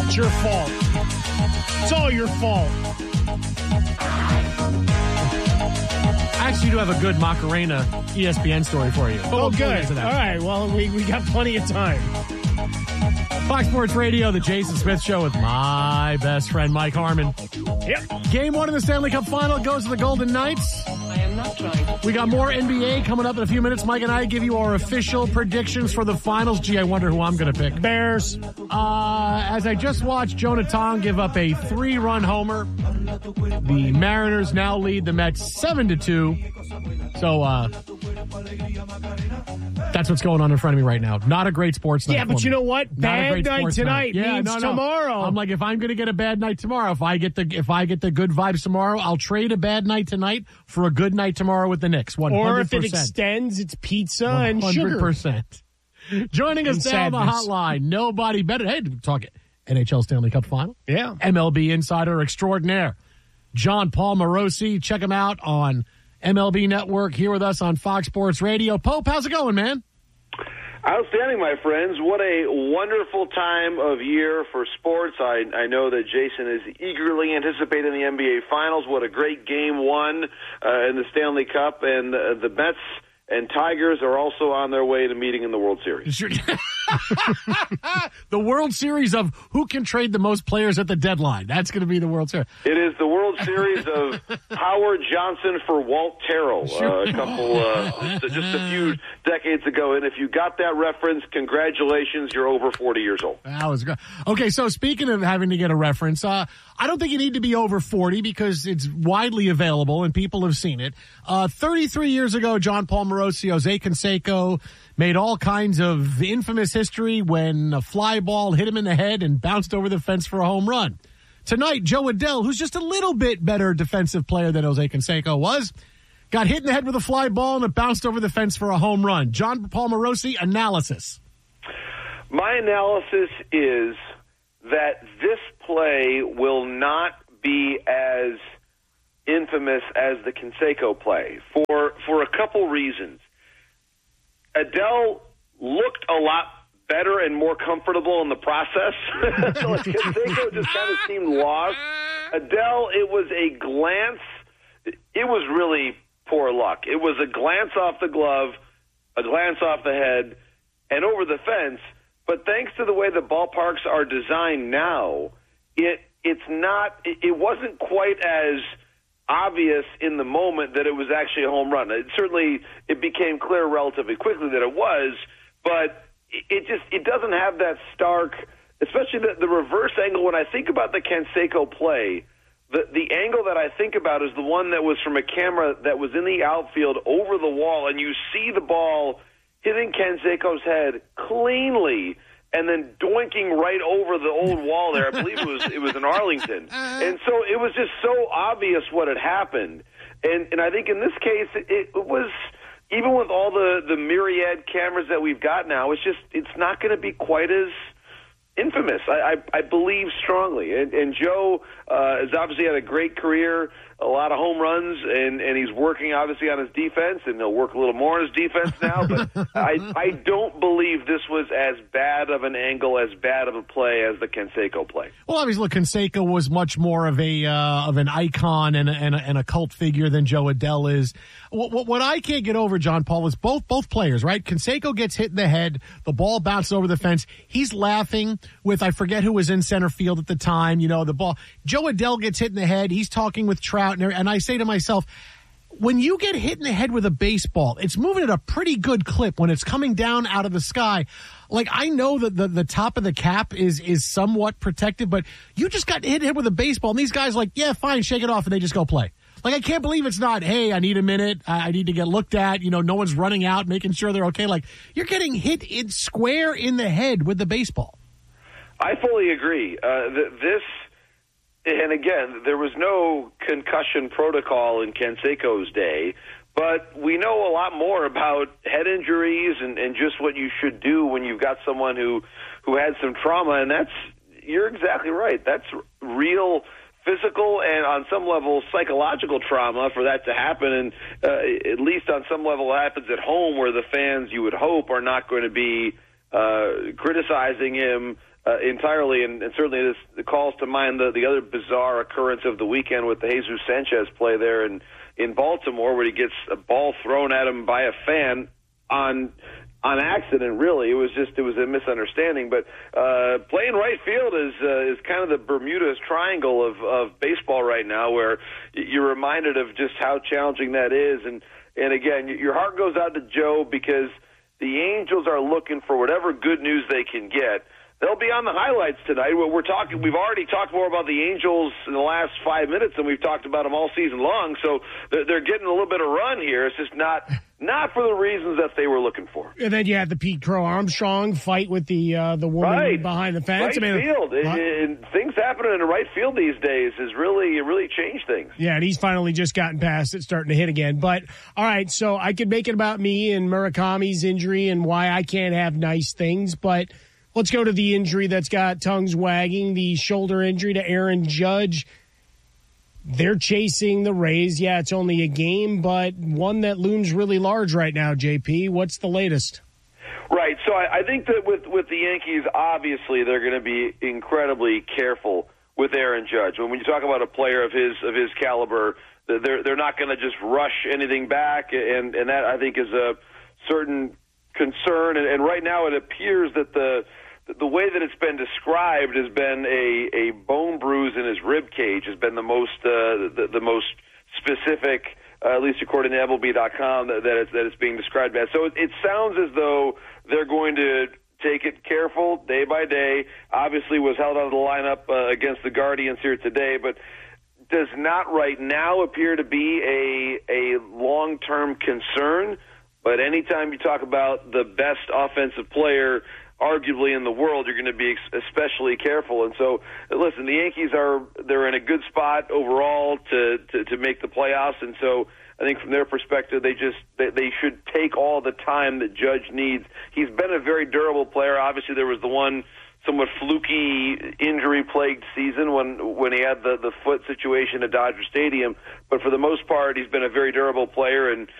It's your fault. It's all your fault. I actually do have a good Macarena ESPN story for you. Oh, good. All right. Well, we got plenty of time. Fox Sports Radio, the Jason Smith Show with my best friend, Mike Harmon. Yep. Game 1 of the Stanley Cup Final goes to the Golden Knights. I am not trying. We got more NBA coming up in a few minutes. Mike and I give you our official predictions for the finals. Gee, I wonder who I'm going to pick. Bears. As I just watched Jonah Tong give up a 3-run homer, the Mariners now lead the Mets 7-2. So, that's what's going on in front of me right now. Not a great sports night. Yeah, but you know what? Bad night tonight means tomorrow. I'm like, if I'm going to get a bad night tomorrow, if I get the good vibes tomorrow, I'll trade a bad night tonight for a good night tomorrow with the Knicks. 100%. Or if it extends, it's pizza and sugar. 100%. Joining us now on the hotline, nobody better. Hey, talk NHL Stanley Cup Final. Yeah. MLB insider extraordinaire, John Paul Morosi. Check him out on MLB Network, here with us on Fox Sports Radio. Pope, how's it going, man? Outstanding, my friends. What a wonderful time of year for sports. I know that Jason is eagerly anticipating the NBA Finals. What a great Game 1 in the Stanley Cup. And the Mets and Tigers are also on their way to meeting in the World Series. Sure. The World Series of who can trade the most players at the deadline. That's going to be the World Series. It is the World Series of Howard Johnson for Walt Terrell a couple, just a few decades ago. And if you got that reference, congratulations, you're over 40 years old. That was good. Okay, so speaking of having to get a reference, I don't think you need to be over 40 because it's widely available and people have seen it. 33 years ago, John Paul Morosi, Jose Canseco made all kinds of infamous history when a fly ball hit him in the head and bounced over the fence for a home run. Tonight, Joe Adell, who's just a little bit better defensive player than Jose Canseco was, got hit in the head with a fly ball and it bounced over the fence for a home run. John Paul Morosi, analysis. My analysis is that this play will not be as infamous as the Canseco play for a couple reasons. Adele looked a lot better and more comfortable in the process. So Canseco just kind of seemed lost. Adele, it was a glance. It was really poor luck. It was a glance off the glove, a glance off the head, and over the fence. But thanks to the way the ballparks are designed now, it wasn't quite as obvious in the moment that it was actually a home run. It became clear relatively quickly that it was, but it doesn't have that stark, especially the reverse angle. When I think about the Canseco play, the angle that I think about is the one that was from a camera that was in the outfield over the wall, and you see the ball hitting Canseco's head cleanly and then doinking right over the old wall there. I believe it was in Arlington. And so it was just so obvious what had happened. And I think in this case, it was, even with all the myriad cameras that we've got now, it's not going to be quite as infamous. I believe strongly. And Joe has obviously had a great career, a lot of home runs, and he's working obviously on his defense, and he'll work a little more on his defense now. But I don't believe this was as bad of an angle, as bad of a play as the Canseco play. Well, obviously, look, Canseco was much more of an icon and a cult figure than Joe Adell is. What I can't get over, John Paul, is both players, right? Canseco gets hit in the head, the ball bounces over the fence. He's laughing with, I forget who was in center field at the time, the ball. Joe Adell gets hit in the head. He's talking with Trout, and I say to myself, when you get hit in the head with a baseball, it's moving at a pretty good clip when it's coming down out of the sky. Like, I know that the top of the cap is somewhat protected, but you just got hit with a baseball, and these guys are like, yeah, fine, shake it off, and they just go play. Like, I can't believe it's not, hey, I need a minute, I need to get looked at, no one's running out, making sure they're okay. Like, you're getting hit square in the head with the baseball. I fully agree. And again, there was no concussion protocol in Canseco's day, but we know a lot more about head injuries and just what you should do when you've got someone who had some trauma, and you're exactly right. That's real physical and on some level psychological trauma for that to happen, and at least on some level it happens at home where the fans, you would hope, are not going to be criticizing him entirely, and certainly this calls to mind the other bizarre occurrence of the weekend with the Jesus Sanchez play there in Baltimore, where he gets a ball thrown at him by a fan on accident. Really, it was a misunderstanding. But playing right field is kind of the Bermuda Triangle of baseball right now, where you're reminded of just how challenging that is. And again, your heart goes out to Joe, because the Angels are looking for whatever good news they can get. They'll be on the highlights tonight. We've already talked more about the Angels in the last 5 minutes than we've talked about them all season long. So they're getting a little bit of run here. It's just not for the reasons that they were looking for. And then you had the Pete Crow Armstrong fight with the woman behind the fence. Right field. And things happening in the right field these days has really changed things. Yeah, and he's finally just gotten past it, starting to hit again. But, all right, so I could make it about me and Murakami's injury and why I can't have nice things, but let's go to the injury that's got tongues wagging, the shoulder injury to Aaron Judge. They're chasing the Rays. Yeah, it's only a game, but one that looms really large right now, JP. What's the latest? Right. So I think that with the Yankees, obviously they're going to be incredibly careful with Aaron Judge. When you talk about a player of his caliber, they're not going to just rush anything back, and that, I think, is a certain concern. And right now it appears that the way that it's been described has been a bone bruise in his rib cage has been the most specific, at least according to MLB.com, that it's being described as. So it sounds as though they're going to take it careful day by day. Obviously was held out of the lineup against the Guardians here today, but does not right now appear to be a long-term concern. But anytime you talk about the best offensive player arguably in the world, you're going to be especially careful. And so, listen, the Yankees they're in a good spot overall to make the playoffs. And so I think from their perspective, they should take all the time that Judge needs. He's been a very durable player. Obviously, there was the one somewhat fluky injury-plagued season when he had the foot situation at Dodger Stadium. But for the most part, he's been a very durable player, and